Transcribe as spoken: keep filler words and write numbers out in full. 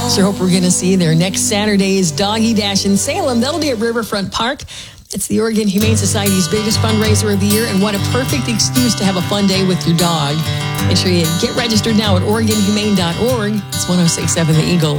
Sure hope we're going to see you there. Next Saturday's Doggy Dash in Salem. That'll be at Riverfront Park. It's the Oregon Humane Society's biggest fundraiser of the year, and what a perfect excuse to have a fun day with your dog. Make sure you get registered now at Oregon Humane dot org. It's one oh six point seven The Eagle.